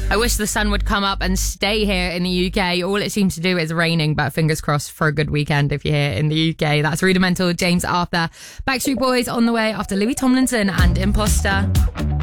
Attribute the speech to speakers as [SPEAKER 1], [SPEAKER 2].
[SPEAKER 1] I wish the sun would come up and stay here in the UK. All it seems to do is raining, but fingers crossed for a good weekend if you're here in the UK. That's Rudimental, James Arthur. Backstreet Boys on the way after Louis Tomlinson and Imposter.